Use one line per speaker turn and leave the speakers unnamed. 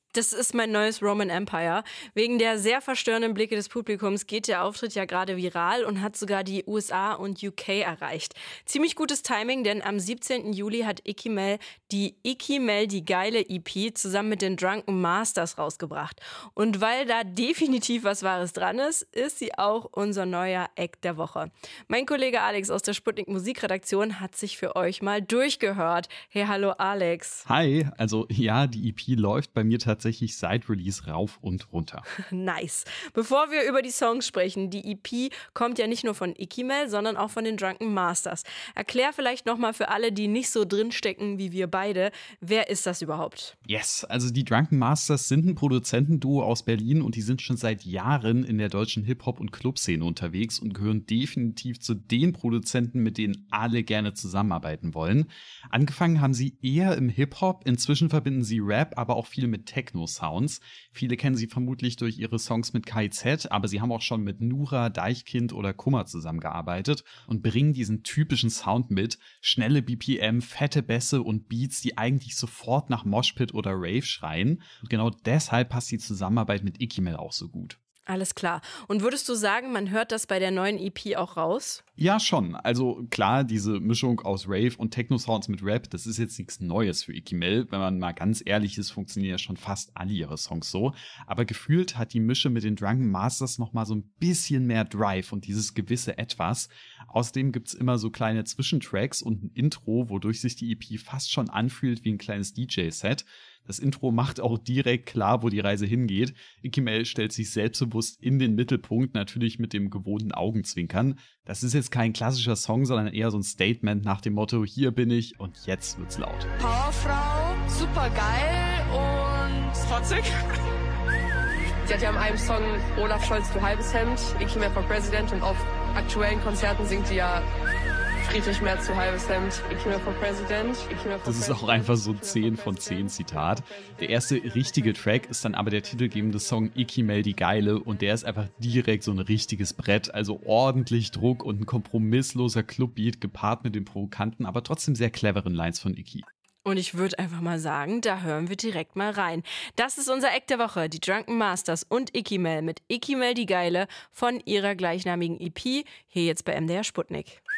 Das ist mein neues Roman Empire. Wegen der sehr verstörenden Blicke des Publikums geht der Auftritt ja gerade viral und hat sogar die USA und UK erreicht. Ziemlich gutes Timing, denn am 17. Juli hat Icky Mel die geile EP zusammen mit den Drunken Masters rausgebracht. Und weil da definitiv was Wahres dran ist, ist sie auch unser neuer Act der Woche. Mein Kollege Alex aus der Sputnik Musikredaktion hat sich für euch mal durchgehört. Hey, hallo Alex.
Hi, also ja, die EP läuft bei mir tatsächlich seit Release rauf und runter.
Nice. Bevor wir über die Songs sprechen, die EP kommt ja nicht nur von Icky Mel, sondern auch von den Drunken Masters. Erklär vielleicht nochmal für alle, die nicht so drinstecken wie wir beide, wer ist das überhaupt?
Yes, also die Drunken Masters sind ein Produzentenduo aus Berlin und die sind schon seit Jahren in der deutschen Hip-Hop- und Clubszene unterwegs und gehören definitiv zu den Produzenten, mit denen alle gerne zusammenarbeiten wollen. Angefangen haben sie eher im Hip-Hop, inzwischen verbinden sie Rap, aber auch viel mit Techno-Sounds. Viele kennen sie vermutlich durch ihre Songs mit KIZ, aber sie haben auch schon mit Nura, Deichkind oder Kummer zusammengearbeitet und bringen diesen typischen Sound mit. Schnelle BPM, fette Bässe und Beats, die eigentlich sofort nach Moshpit oder Rave schreien. Und genau deshalb passt die Zusammenarbeit mit Icky Mel auch so gut.
Alles klar. Und würdest du sagen, man hört das bei der neuen EP auch raus?
Ja, schon. Also klar, diese Mischung aus Rave und Techno-Sounds mit Rap, das ist jetzt nichts Neues für Icky Mel. Wenn man mal ganz ehrlich ist, funktionieren ja schon fast alle ihre Songs so. Aber gefühlt hat die Mische mit den Drunken Masters noch mal so ein bisschen mehr Drive und dieses gewisse Etwas. Außerdem gibt's immer so kleine Zwischentracks und ein Intro, wodurch sich die EP fast schon anfühlt wie ein kleines DJ-Set. Das Intro macht auch direkt klar, wo die Reise hingeht. Icky Mel stellt sich selbstbewusst in den Mittelpunkt, natürlich mit dem gewohnten Augenzwinkern. Das ist jetzt kein klassischer Song, sondern eher so ein Statement nach dem Motto, hier bin ich und jetzt wird's laut.
Powerfrau, super geil und trotzig. Sie hat ja in einem Song Olaf Scholz, du halbes Hemd, Icky Mel for President, und auf aktuellen Konzerten singt sie ja Friedrich Merz, du halbes Hemd, Icky Mel for President.
Das ist auch einfach so ein 10 von 10 Zitat. Der erste richtige Track ist dann aber der titelgebende Song Icky Mel die Geile und der ist einfach direkt so ein richtiges Brett, also ordentlich Druck und ein kompromissloser Clubbeat gepaart mit den provokanten, aber trotzdem sehr cleveren Lines von Icky.
Und ich würde einfach mal sagen, da hören wir direkt mal rein. Das ist unser Act der Woche, die Drunken Masters und Icky Mel mit Icky Mel die Geile von ihrer gleichnamigen EP, hier jetzt bei MDR Sputnik.